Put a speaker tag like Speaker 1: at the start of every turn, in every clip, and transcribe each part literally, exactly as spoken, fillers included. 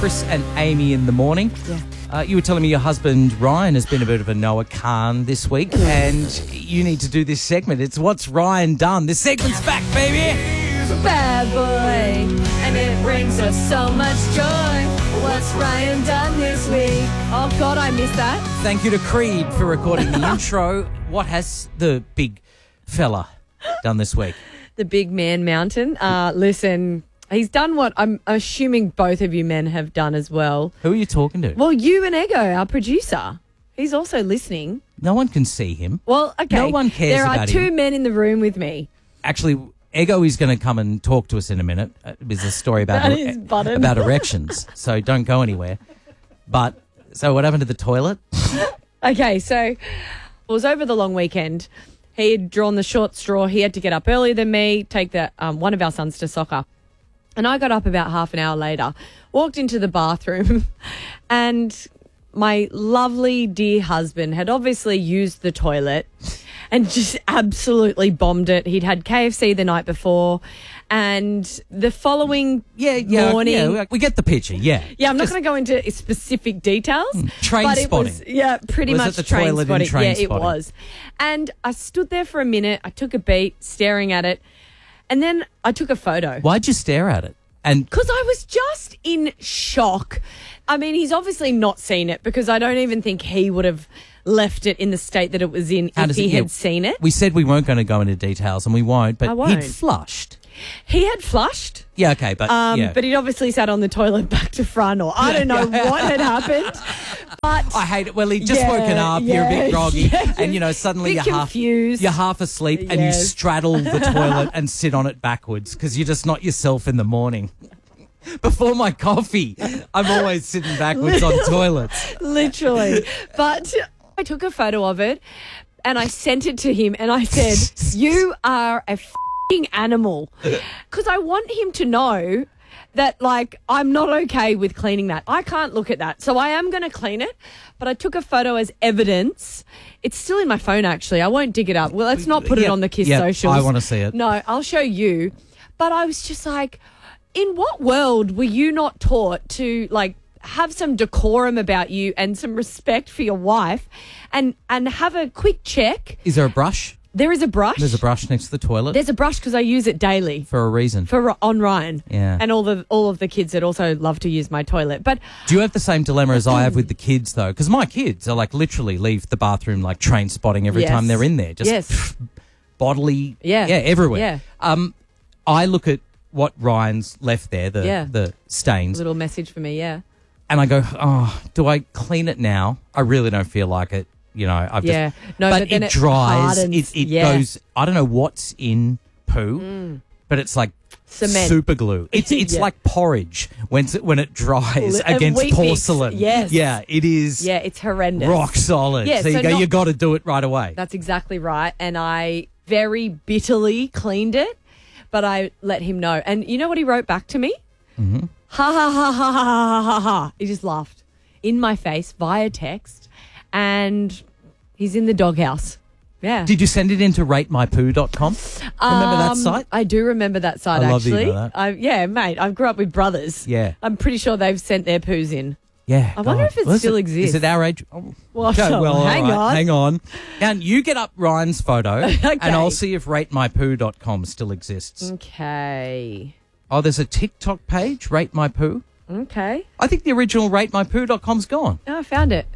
Speaker 1: Chris and Amy in the morning.
Speaker 2: Yeah.
Speaker 1: Uh, you were telling me your husband Ryan has been a bit of a Noah Khan this week, and you need to do this segment. It's What's Ryan Done? This segment's back, baby!
Speaker 2: Bad boy, and it brings us so much joy. What's Ryan done this week? Oh, God, I missed that.
Speaker 1: Thank you to Creed for recording the intro. What has the big fella done this week?
Speaker 2: The big man mountain. Uh, listen, he's done what I'm assuming both of you men have done as well.
Speaker 1: Who are you talking to?
Speaker 2: Well, you and Ego, our producer. He's also listening.
Speaker 1: No one can see him.
Speaker 2: Well, okay.
Speaker 1: No one cares
Speaker 2: There are
Speaker 1: about
Speaker 2: two
Speaker 1: him.
Speaker 2: men in the room with me.
Speaker 1: Actually, Ego is going to come and talk to us in a minute. Uh, There's a story about
Speaker 2: That is button.
Speaker 1: about erections, so don't go anywhere. But so what happened to the toilet?
Speaker 2: Okay, so it was over the long weekend. He had drawn the short straw. He had to get up earlier than me, take the um, one of our sons to soccer. And I got up about half an hour later, walked into the bathroom, and my lovely dear husband had obviously used the toilet and just absolutely bombed it. He'd had K F C the night before, and the following
Speaker 1: Yeah, yeah,
Speaker 2: morning...
Speaker 1: yeah. We get the picture. Yeah,
Speaker 2: Yeah, I'm not
Speaker 1: Just-
Speaker 2: going to go into specific details.
Speaker 1: Train
Speaker 2: but it
Speaker 1: spotting.
Speaker 2: was, yeah, pretty
Speaker 1: Was it
Speaker 2: much
Speaker 1: the
Speaker 2: train
Speaker 1: toilet in
Speaker 2: spotting.
Speaker 1: Train
Speaker 2: yeah, it
Speaker 1: Spotting?
Speaker 2: was. And I stood there for a minute. I took a beat, staring at it, and then I took a photo.
Speaker 1: Why'd you stare at it? And
Speaker 2: Because I was just in shock. I mean, he's obviously not seen it because I don't even think he would have left it in the state that it was in
Speaker 1: how
Speaker 2: if
Speaker 1: does
Speaker 2: he
Speaker 1: it,
Speaker 2: had
Speaker 1: yeah,
Speaker 2: seen it.
Speaker 1: We said we weren't going to go into details, and we won't. But
Speaker 2: I won't.
Speaker 1: he'd flushed.
Speaker 2: He had flushed.
Speaker 1: Yeah, okay, but
Speaker 2: Um,
Speaker 1: yeah.
Speaker 2: But he'd obviously sat on the toilet back to front, or I don't know what had happened. But
Speaker 1: I hate it. Well, he'd just
Speaker 2: Yeah,
Speaker 1: woken up. You're a
Speaker 2: yeah,
Speaker 1: bit groggy,
Speaker 2: yeah.
Speaker 1: and you know suddenly
Speaker 2: Bit
Speaker 1: you're half
Speaker 2: confused.
Speaker 1: you're half asleep, and you
Speaker 2: Yes.
Speaker 1: straddle the toilet and sit on it backwards because you're just not yourself in the morning. Before my coffee, I'm always sitting backwards on toilets.
Speaker 2: literally. But I took a photo of it and I sent it to him and I said, you are a f***ing animal. Because I want him to know that, like, I'm not okay with cleaning that. I can't look at that. So I am going to clean it. But I took a photo as evidence. It's still in my phone, actually. I won't dig it up. Well, let's not put
Speaker 1: Yeah,
Speaker 2: it on the Kiss
Speaker 1: yeah,
Speaker 2: socials.
Speaker 1: I want to see it.
Speaker 2: No, I'll show you. But I was just like, in what world were you not taught to, like, have some decorum about you and some respect for your wife and, and have a quick check?
Speaker 1: Is there a brush?
Speaker 2: There is a brush.
Speaker 1: There's a brush next to the toilet
Speaker 2: There's a brush because I use it daily
Speaker 1: for a reason.
Speaker 2: for on Ryan.
Speaker 1: Yeah.
Speaker 2: And all the all of the kids that also love to use my toilet. But
Speaker 1: Do you have the same dilemma as I have with the kids, though? Because my kids are like literally leave the bathroom like train spotting every
Speaker 2: Yes.
Speaker 1: time they're in there. Just
Speaker 2: Yes.
Speaker 1: pff, bodily,
Speaker 2: Yeah.
Speaker 1: yeah, everywhere.
Speaker 2: Yeah.
Speaker 1: Um, I look at what Ryan's left there, the
Speaker 2: Yeah.
Speaker 1: the stains,
Speaker 2: little message for me, yeah.
Speaker 1: and I go, oh, do I clean it now? I really don't feel like it. You know, I've
Speaker 2: Yeah.
Speaker 1: just,
Speaker 2: No,
Speaker 1: but,
Speaker 2: but then
Speaker 1: it
Speaker 2: it
Speaker 1: dries.
Speaker 2: hardens.
Speaker 1: It, it
Speaker 2: Yeah.
Speaker 1: goes. I don't know what's in poo, but it's like
Speaker 2: Cement.
Speaker 1: super glue. It's it's
Speaker 2: Yeah.
Speaker 1: like porridge when it's- when it dries
Speaker 2: Li- and
Speaker 1: against
Speaker 2: Weet Bix,
Speaker 1: porcelain.
Speaker 2: yes.
Speaker 1: yeah, it is.
Speaker 2: Yeah, it's horrendous.
Speaker 1: Rock solid.
Speaker 2: Yeah,
Speaker 1: so you
Speaker 2: so
Speaker 1: go,
Speaker 2: not-
Speaker 1: you got to do it right away.
Speaker 2: That's exactly right. And I very bitterly cleaned it, but I let him know. And you know what he wrote back to me? Mm-hmm. Ha ha ha ha ha ha ha ha. He just laughed in my face via text, and he's in the doghouse. Yeah.
Speaker 1: Did you send it into rate my poo dot com? Remember that
Speaker 2: Um,
Speaker 1: site?
Speaker 2: I do remember that site,
Speaker 1: I love that you
Speaker 2: actually.
Speaker 1: know that.
Speaker 2: I, yeah, mate. I grew up with brothers.
Speaker 1: Yeah.
Speaker 2: I'm pretty sure they've sent their poos in.
Speaker 1: Yeah.
Speaker 2: I wonder if it
Speaker 1: Well, is
Speaker 2: still exists.
Speaker 1: Is it our age? Oh,
Speaker 2: Well,
Speaker 1: okay,
Speaker 2: so
Speaker 1: well, all
Speaker 2: hang
Speaker 1: right,
Speaker 2: on.
Speaker 1: Hang on. And you get up Ryan's photo,
Speaker 2: Okay.
Speaker 1: and I'll see if rate my poo dot com still exists.
Speaker 2: Okay.
Speaker 1: Oh, there's a TikTok page, Rate My Poo.
Speaker 2: Okay.
Speaker 1: I think the original rate my poo dot com's gone.
Speaker 2: Oh, I found it.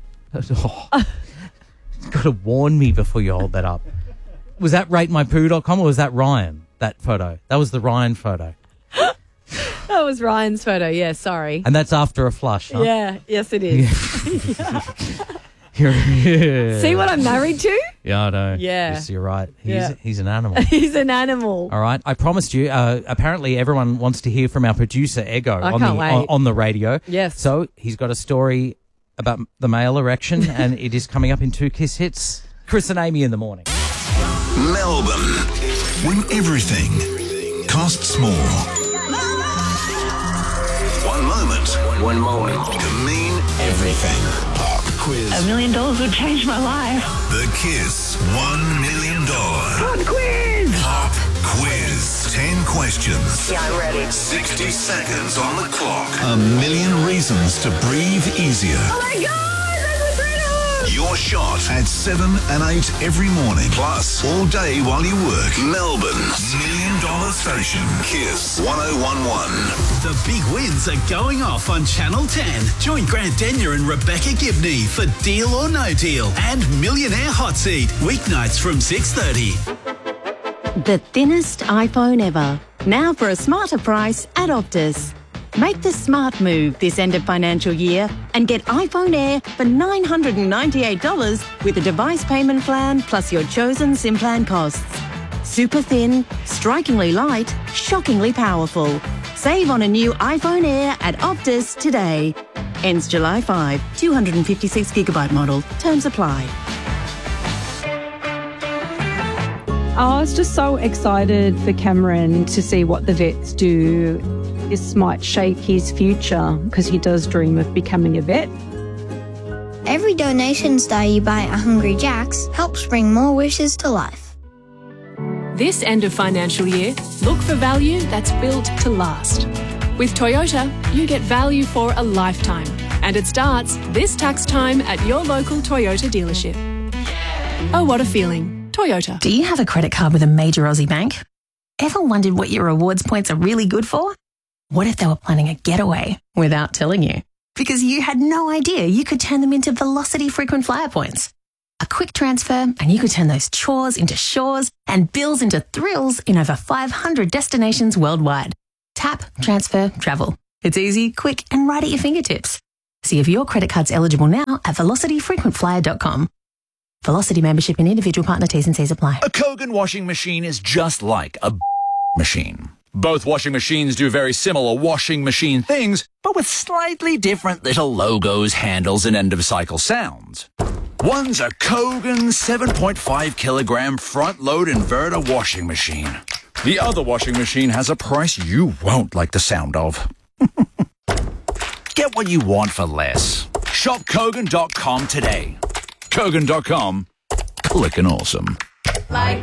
Speaker 1: Oh, you've got to warn me before you hold that up. Was that rate my poo dot com or was that Ryan, that photo? That was the Ryan photo.
Speaker 2: That was Ryan's photo. Yeah, sorry.
Speaker 1: And that's after a flush, huh?
Speaker 2: Yeah, yes, it is.
Speaker 1: Yeah.
Speaker 2: See what I'm married to?
Speaker 1: Yeah, I know.
Speaker 2: Yeah.
Speaker 1: Yes, you're right. He's,
Speaker 2: Yeah.
Speaker 1: he's an animal.
Speaker 2: He's an animal.
Speaker 1: All right. I promised you. Uh, apparently, everyone wants to hear from our producer, Ego,
Speaker 2: I
Speaker 1: on,
Speaker 2: can't
Speaker 1: the,
Speaker 2: wait.
Speaker 1: on, on the radio.
Speaker 2: Yes.
Speaker 1: So he's got a story about the male erection, and it is coming up in two Kiss Hits. Chris and Amy in the morning.
Speaker 3: Melbourne, when everything costs more. One moment, one moment can mean everything. Pop quiz.
Speaker 4: A million dollars would change my life.
Speaker 3: The Kiss One Million Dollar
Speaker 4: Pop quiz!
Speaker 3: Pop Quiz ten questions.
Speaker 4: Yeah, I'm ready.
Speaker 3: sixty seconds on the clock. A million reasons to breathe easier.
Speaker 4: Oh my God, that's a freedom!
Speaker 3: Your shot at seven and eight every morning. Plus, all day while you work. Melbourne's Million Dollar Station. Kiss one oh one one.
Speaker 5: The big wins are going off on Channel ten. Join Grant Denyer and Rebecca Gibney for Deal or No Deal and Millionaire Hot Seat. Weeknights from six thirty.
Speaker 6: The thinnest iPhone ever. Now for a smarter price at Optus. Make the smart move this end of financial year and get iPhone Air for nine hundred ninety-eight dollars with a device payment plan plus your chosen SIM plan costs. Super thin, strikingly light, shockingly powerful. Save on a new iPhone Air at Optus today. Ends July fifth. two hundred fifty-six gigabyte model. Terms apply.
Speaker 7: I was just so excited for Cameron to see what the vets do. This might shape his future because he does dream of becoming a vet.
Speaker 8: Every donation star you buy at Hungry Jack's helps bring more wishes to life.
Speaker 9: This end of financial year, look for value that's built to last. With Toyota, you get value for a lifetime. And it starts this tax time at your local Toyota dealership. Oh, what a feeling. Toyota.
Speaker 10: Do you have a credit card with a major Aussie bank? Ever wondered what your rewards points are really good for? What if they were planning a getaway without telling you? Because you had no idea you could turn them into Velocity frequent flyer points. A quick transfer and you could turn those chores into shores and bills into thrills in over five hundred destinations worldwide. Tap, transfer, travel. It's easy, quick and right at your fingertips. See if your credit card's eligible now at velocity frequent flyer dot com. Velocity membership and individual partner T's and C's apply.
Speaker 11: A Kogan washing machine is just like a machine. Both washing machines do very similar washing machine things, but with slightly different little logos, handles, and end-of-cycle sounds. One's a Kogan seven point five kilogram front-load inverter washing machine. The other washing machine has a price you won't like the sound of. Get what you want for less. Shop Kogan dot com today. Kogan dot com. Clickin' awesome.
Speaker 2: Like